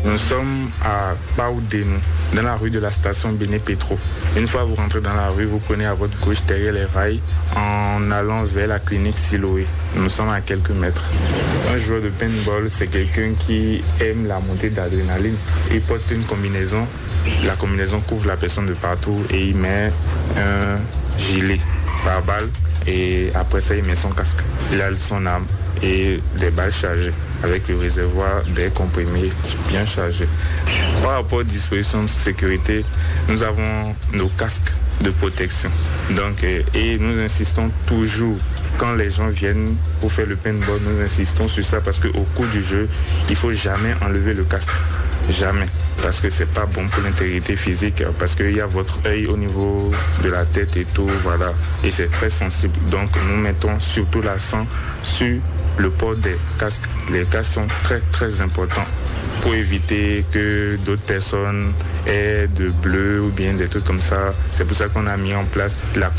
Nous sommes à Baoudénou, dans la rue de la station Béné Pétro. Une fois vous rentrez dans la rue, vous prenez à votre gauche derrière les rails en allant vers la clinique Siloé. Nous sommes à quelques mètres. Un joueur de paintball, c'est quelqu'un qui aime la montée d'adrénaline. Il porte une combinaison. La combinaison couvre la personne de partout et il met un gilet par balle et après ça il met son casque. Il a son arme et des balles chargées avec le réservoir des comprimés bien chargés. Par rapport aux dispositions de sécurité, nous avons nos casques de protection. Donc, et nous insistons toujours, quand les gens viennent pour faire le paintball, nous insistons sur ça parce qu'au cours du jeu, il ne faut jamais enlever le casque. Jamais. Parce que c'est pas bon pour l'intégrité physique, parce qu'il y a votre œil au niveau de la tête et tout, voilà. Et c'est très sensible. Donc nous mettons surtout l'accent sur le port des casques. Les casques sont très très importants pour éviter que d'autres personnes aient de bleu ou bien des trucs comme ça. C'est pour ça qu'on a mis en place la